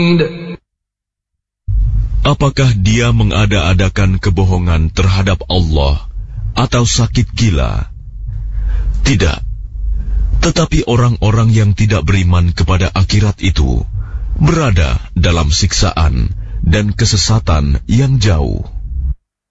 Apakah dia mengada-adakan kebohongan terhadap Allah atau sakit gila? Tidak. Tetapi orang-orang yang tidak beriman kepada akhirat itu berada dalam siksaan dan kesesatan yang jauh.